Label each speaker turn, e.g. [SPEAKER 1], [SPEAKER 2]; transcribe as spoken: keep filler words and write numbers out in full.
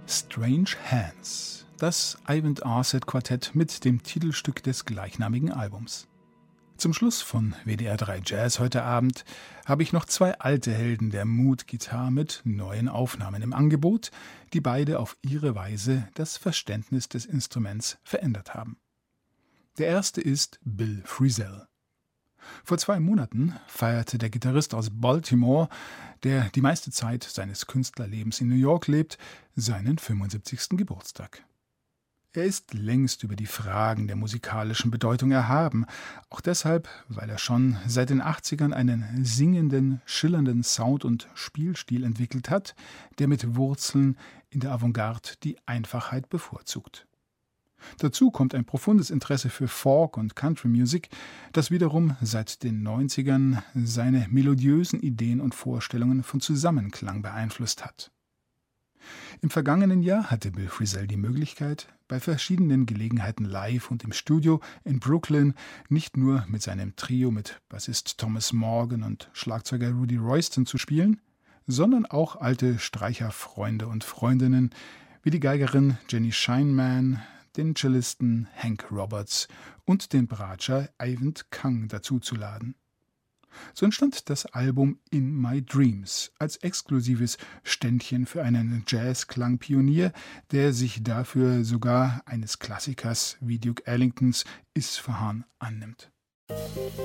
[SPEAKER 1] Strange Hands, das Ivan Arset Quartett mit dem Titelstück des gleichnamigen Albums. Zum Schluss von W D R drei Jazz heute Abend habe ich noch zwei alte Helden der Mood-Gitarre mit neuen Aufnahmen im Angebot, die beide auf ihre Weise das Verständnis des Instruments verändert haben. Der erste ist Bill Frisell. Vor zwei Monaten feierte der Gitarrist aus Baltimore, der die meiste Zeit seines Künstlerlebens in New York lebt, seinen fünfundsiebzigsten Geburtstag. Er ist längst über die Fragen der musikalischen Bedeutung erhaben, auch deshalb, weil er schon seit den achtzigern einen singenden, schillernden Sound und Spielstil entwickelt hat, der mit Wurzeln in der Avantgarde die Einfachheit bevorzugt. Dazu kommt ein profundes Interesse für Folk- und Country-Music, das wiederum seit den neunzigern seine melodiösen Ideen und Vorstellungen von Zusammenklang beeinflusst hat. Im vergangenen Jahr hatte Bill Frisell die Möglichkeit, bei verschiedenen Gelegenheiten live und im Studio in Brooklyn nicht nur mit seinem Trio mit Bassist Thomas Morgan und Schlagzeuger Rudy Royston zu spielen, sondern auch alte Streicherfreunde und Freundinnen wie die Geigerin Jenny Scheinman, den Cellisten Hank Roberts und den Bratscher Eyvind Kang dazuzuladen. So entstand das Album In My Dreams als exklusives Ständchen für einen Jazzklang-Pionier, der sich dafür sogar eines Klassikers wie Duke Ellingtons Isfahan annimmt.